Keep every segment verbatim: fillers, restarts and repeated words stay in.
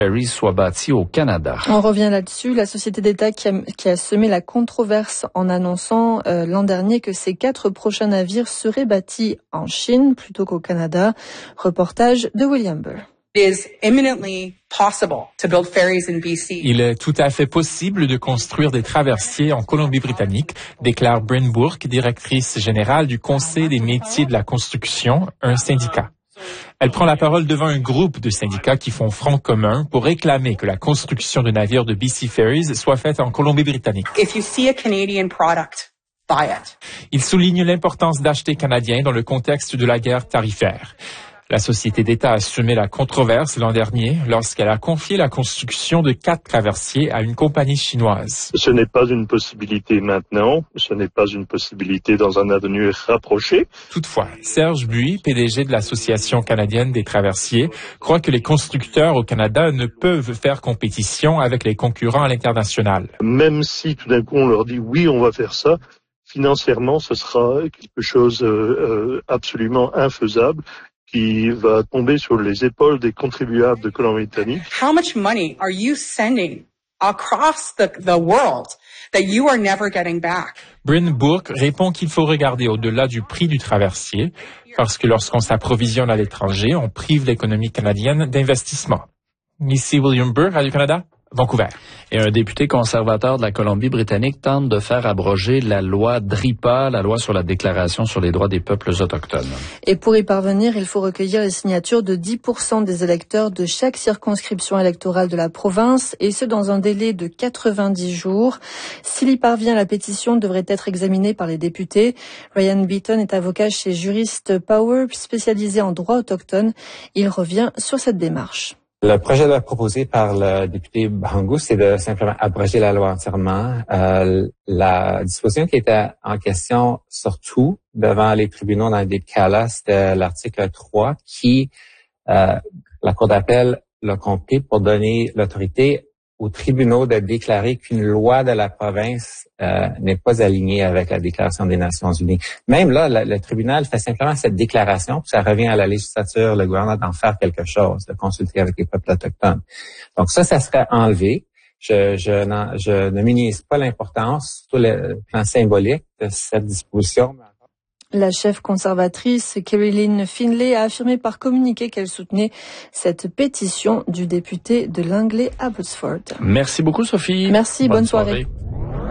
Ferries soit bâti au Canada. On revient là-dessus. La société d'État qui a, qui a semé la controverse en annonçant euh, l'an dernier que ces quatre prochains navires seraient bâtis en Chine plutôt qu'au Canada. Reportage de William Burr. It is imminently possible to build ferries in B C. Il est tout à fait possible de construire des traversiers en Colombie-Britannique, déclare Bryn Bourke, directrice générale du Conseil des métiers de la construction, un syndicat. Elle prend la parole devant un groupe de syndicats qui font front commun pour réclamer que la construction de navires de B C Ferries soit faite en Colombie-Britannique. If you see a Canadian product, buy it. Il souligne l'importance d'acheter canadien dans le contexte de la guerre tarifaire. La société d'État a semé la controverse l'an dernier lorsqu'elle a confié la construction de quatre traversiers à une compagnie chinoise. Ce n'est pas une possibilité maintenant, ce n'est pas une possibilité dans un avenir rapproché. Toutefois, Serge Buis, P D G de l'Association canadienne des traversiers, croit que les constructeurs au Canada ne peuvent faire compétition avec les concurrents à l'international. Même si tout d'un coup on leur dit oui, on va faire ça, financièrement ce sera quelque chose euh, euh, absolument infaisable, qui va tomber sur les épaules des contribuables de Colombie-Britannique. How much money are you sending across the, the world that you are never getting back? Bryn Bourke répond qu'il faut regarder au-delà du prix du traversier, parce que lorsqu'on s'approvisionne à l'étranger, on prive l'économie canadienne d'investissement. Ici William Burr, Radio-Canada, Vancouver. Et un député conservateur de la Colombie-Britannique tente de faire abroger la loi DRIPA, la loi sur la déclaration sur les droits des peuples autochtones. Et pour y parvenir, il faut recueillir les signatures de dix pour cent des électeurs de chaque circonscription électorale de la province, et ce dans un délai de quatre-vingt-dix jours. S'il y parvient, la pétition devrait être examinée par les députés. Ryan Beaton est avocat chez Juriste Power, spécialisé en droit autochtone. Il revient sur cette démarche. Le projet de loi proposé par le député Bangou, c'est de simplement abroger la loi entièrement. Euh, la disposition qui était en question, surtout devant les tribunaux dans des cas-là, c'était l'article trois qui, euh, la Cour d'appel l'a compris pour donner l'autorité aux tribunaux de déclarer qu'une loi de la province euh, n'est pas alignée avec la Déclaration des Nations Unies. Même là, le, le tribunal fait simplement cette déclaration, puis ça revient à la législature, le gouvernement d'en faire quelque chose, de consulter avec les peuples autochtones. Donc ça, ça serait enlevé. Je, je, n'en, je ne minimise pas l'importance, surtout le plan symbolique de cette disposition. La chef conservatrice Caroline Finlay a affirmé par communiqué qu'elle soutenait cette pétition du député de Langley-Abbotsford. Merci beaucoup, Sophie. Merci, bonne, bonne soirée. soirée.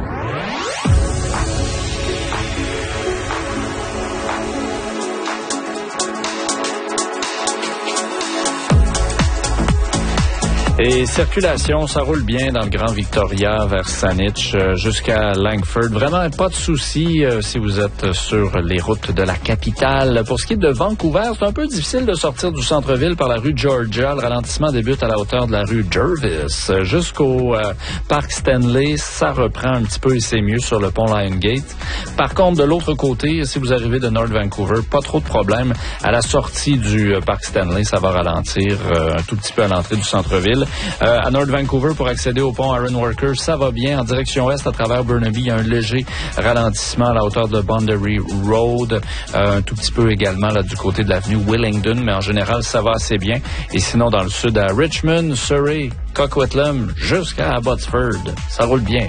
Et circulation, ça roule bien dans le Grand Victoria vers Saanich euh, jusqu'à Langford. Vraiment pas de soucis euh, si vous êtes sur les routes de la capitale. Pour ce qui est de Vancouver, c'est un peu difficile de sortir du centre-ville par la rue Georgia. Le ralentissement débute à la hauteur de la rue Jervis jusqu'au euh, parc Stanley. Ça reprend un petit peu et c'est mieux sur le pont Lion Gate. Par contre, de l'autre côté, si vous arrivez de North Vancouver, pas trop de problème. À la sortie du euh, parc Stanley, ça va ralentir euh, un tout petit peu à l'entrée du centre-ville. Euh, à North Vancouver, pour accéder au pont Iron Workers, ça va bien. En direction ouest, à travers Burnaby, il y a un léger ralentissement à la hauteur de Boundary Road. Euh, un tout petit peu également là du côté de l'avenue Willingdon, mais en général, ça va assez bien. Et sinon, dans le sud, à Richmond, Surrey, Coquitlam, jusqu'à Abbotsford, ça roule bien.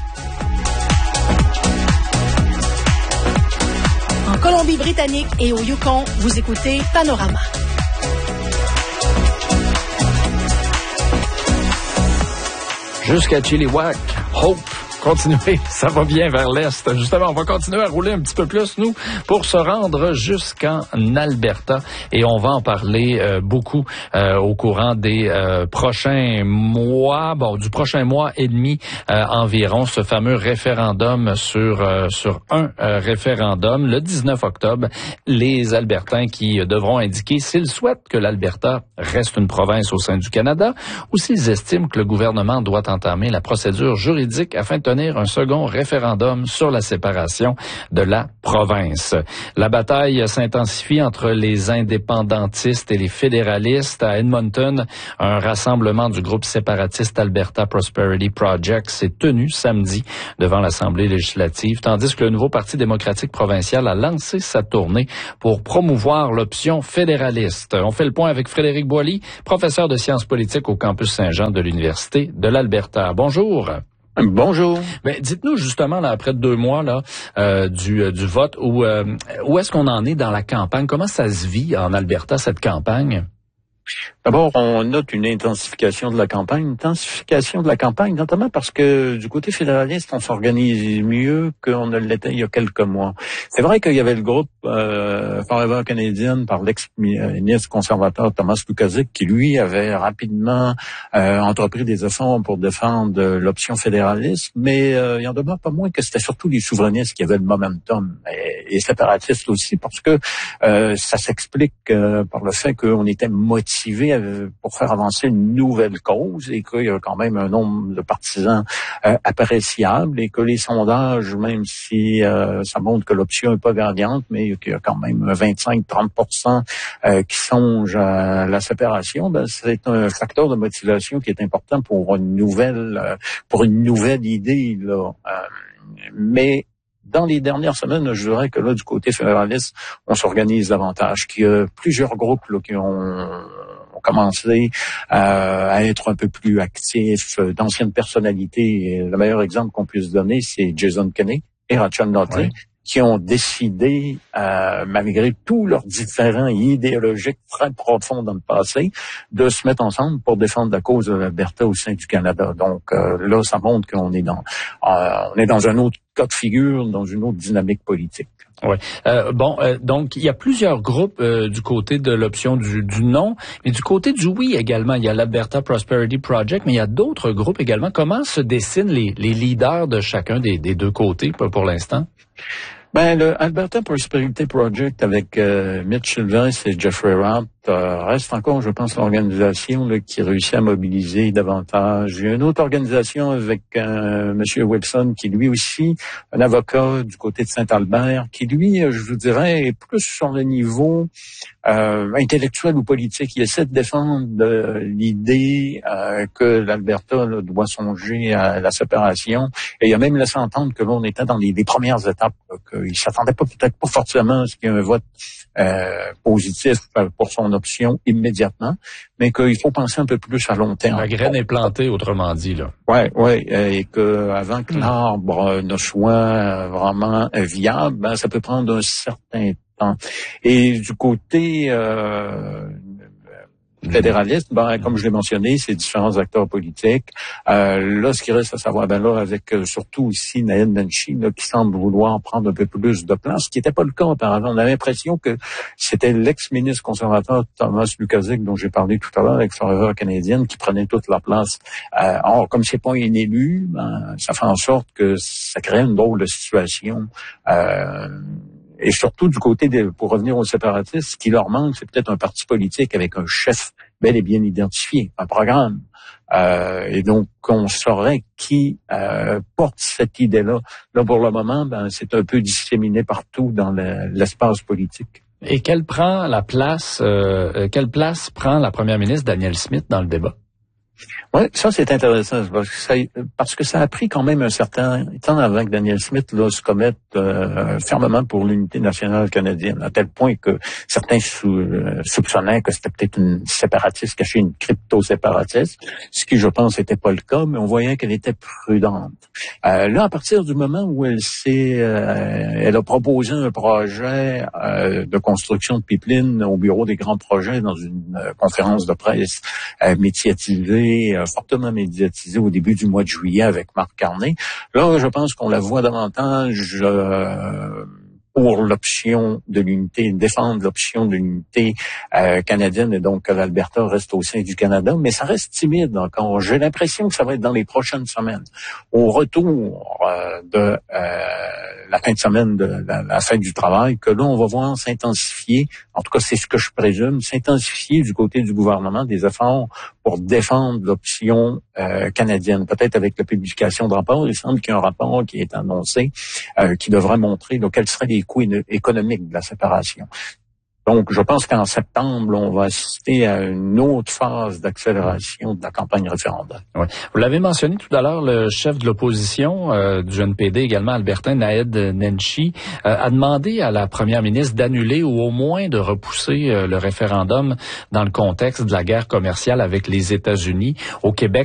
En Colombie-Britannique et au Yukon, vous écoutez Panorama. Jusqu'à Chilliwack, Hope, continuez, ça va bien vers l'est. Justement, on va continuer à rouler un petit peu plus, nous, pour se rendre jusqu'en Alberta. Et on va en parler euh, beaucoup euh, au courant des euh, prochains mois, bon, du prochain mois et demi euh, environ, ce fameux référendum sur euh, sur un euh, référendum. Le dix-neuf octobre, les Albertains qui devront indiquer s'ils souhaitent que l'Alberta reste une province au sein du Canada ou s'ils estiment que le gouvernement doit entamer la procédure juridique afin de tenir tenir un second référendum sur la séparation de la province. La bataille s'intensifie entre les indépendantistes et les fédéralistes. À Edmonton, un rassemblement du groupe séparatiste Alberta Prosperity Project s'est tenu samedi devant l'Assemblée législative, tandis que le nouveau Parti démocratique provincial a lancé sa tournée pour promouvoir l'option fédéraliste. On fait le point avec Frédéric Boily, professeur de sciences politiques au campus Saint-Jean de l'Université de l'Alberta. Bonjour. Bonjour. Ben, dites-nous justement, là, après deux mois là, euh, du, euh, du vote, où, euh, où est-ce qu'on en est dans la campagne? Comment ça se vit en Alberta, cette campagne? D'abord, on note une intensification de la campagne, une intensification de la campagne, notamment parce que du côté fédéraliste, on s'organise mieux qu'on ne l'était il y a quelques mois. C'est vrai qu'il y avait le groupe euh, Forever Canadian par l'ex-ministre conservateur Thomas Lukaszuk qui, lui, avait rapidement euh, entrepris des efforts pour défendre l'option fédéraliste, mais euh, il en demeure pas moins que c'était surtout les souverainistes qui avaient le momentum, et les séparatistes aussi, parce que euh, ça s'explique euh, par le fait qu'on était motivés pour faire avancer une nouvelle cause et qu'il y a quand même un nombre de partisans euh, appréciable et que les sondages, même si euh, ça montre que l'option n'est pas gagnante, mais qu'il y a quand même vingt-cinq à trente pour cent euh, qui songent à la séparation, ben, c'est un facteur de motivation qui est important pour une nouvelle, euh, pour une nouvelle idée, là. Euh, mais dans les dernières semaines, je dirais que là, du côté fédéraliste, on s'organise davantage, qu'il y a plusieurs groupes là, qui ont commencé euh, à être un peu plus actifs, euh, d'anciennes personnalités. Le meilleur exemple qu'on puisse donner, c'est Jason Kenney et Rachel Notley, oui, qui ont décidé, euh, malgré tous leurs différends idéologiques très profonds dans le passé, de se mettre ensemble pour défendre la cause de l'Alberta au sein du Canada. Donc euh, là, ça montre qu'on est dans euh, on est dans un autre cas de figure, dans une autre dynamique politique. Oui. Euh, bon, euh, donc il y a plusieurs groupes euh, du côté de l'option du, du non, mais du côté du oui également. Il y a l'Alberta Prosperity Project, mais il y a d'autres groupes également. Comment se dessinent les, les leaders de chacun des, des deux côtés pour, pour l'instant? Ben, le Alberta Prosperity Project avec euh, Mitch Sylvestre et Jeffrey Roth euh, reste encore, je pense, l'organisation là, qui réussit à mobiliser davantage. Il y a une autre organisation avec euh, M. Wilson, qui lui aussi, un avocat du côté de Saint-Albert, qui lui, je vous dirais, est plus sur le niveau euh, intellectuel ou politique. Il essaie de défendre euh, l'idée euh, que l'Alberta là, doit songer à la séparation. Et il a même laissé entendre que l'on était dans les, les premières étapes, là, qu'il ne s'attendait pas peut-être pas forcément à ce qu'il y ait un vote euh, positif pour son option immédiatement, mais qu'il faut penser un peu plus à long terme. La graine est plantée, autrement dit, là. Ouais, ouais, et que avant que l'arbre ne soit vraiment viable, ben, ça peut prendre un certain temps. Et du côté euh, fédéraliste, ben, comme je l'ai mentionné, c'est différents acteurs politiques. Euh, là, ce qui reste à savoir, ben là, avec euh, surtout ici Naheed Nenshi, là, qui semble vouloir prendre un peu plus de place, ce qui n'était pas le cas auparavant. On avait l'impression que c'était l'ex-ministre conservateur Thomas Lukaszuk, dont j'ai parlé tout à l'heure, avec Forever Canadian, qui prenait toute la place. Euh, or, comme c'est pas un élu, ben, ça fait en sorte que ça crée une drôle de situation. Euh, Et surtout du côté des, pour revenir aux séparatistes, ce qui leur manque, c'est peut-être un parti politique avec un chef bel et bien identifié, un programme. Euh, et donc, on saurait qui euh, porte cette idée-là. Là, pour le moment, ben, c'est un peu disséminé partout dans le, l'espace politique. Et quelle prend la place, euh, quelle place prend la première ministre Danielle Smith dans le débat? Oui, ça c'est intéressant parce que, ça, parce que ça a pris quand même un certain temps avant que Danielle Smith là, se commette euh, fermement pour l'unité nationale canadienne, à tel point que certains sou, euh, soupçonnaient que c'était peut-être une séparatiste cachée, une crypto-séparatiste, ce qui, je pense, n'était pas le cas, mais on voyait qu'elle était prudente. Euh, là, à partir du moment où elle s'est, euh, elle a proposé un projet euh, de construction de pipeline au bureau des grands projets dans une euh, conférence de presse euh, médiatisée, euh, fortement médiatisée au début du mois de juillet avec Marc Carney. Là, je pense qu'on la voit davantage euh, pour l'option de l'unité, défendre l'option de l'unité euh, canadienne et donc que l'Alberta reste au sein du Canada, mais ça reste timide encore. J'ai l'impression que ça va être dans les prochaines semaines. Au retour euh, de euh, la fin de semaine, de la, la fin du travail, que là, on va voir s'intensifier, en tout cas c'est ce que je présume, s'intensifier du côté du gouvernement des efforts pour défendre l'option euh, canadienne. Peut-être avec la publication de rapport, il semble qu'il y a un rapport qui est annoncé euh, qui devrait montrer donc, quels seraient les coûts économiques de la séparation. Donc, je pense qu'en septembre, on va assister à une autre phase d'accélération de la campagne référendaire. Ouais. Vous l'avez mentionné tout à l'heure, le chef de l'opposition euh, du N P D, également albertain, Naheed Nenshi, euh, a demandé à la première ministre d'annuler ou au moins de repousser euh, le référendum dans le contexte de la guerre commerciale avec les États-Unis. Au Québec,